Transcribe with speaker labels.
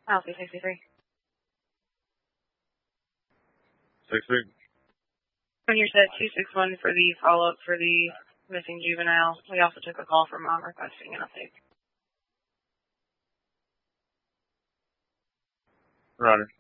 Speaker 1: Alpha 63.
Speaker 2: 63.
Speaker 1: When you're set 261 for the follow-up for the missing juvenile, we also took a call from mom requesting an update.
Speaker 2: Roger.